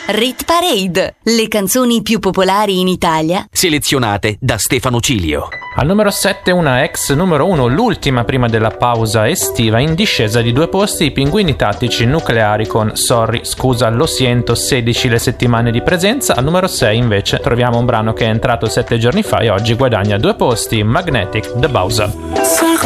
Rit Parade, le canzoni più popolari in Italia, selezionate da Stefano Cilio. Al numero 7 una ex numero 1, l'ultima prima della pausa estiva, in discesa di 2 posti i Pinguini Tattici Nucleari con Sorry, scusa, lo siento, 16 le settimane di presenza. Al numero 6 invece troviamo un brano che è entrato 7 giorni fa e oggi guadagna 2 posti, Magnetic, The Bowser.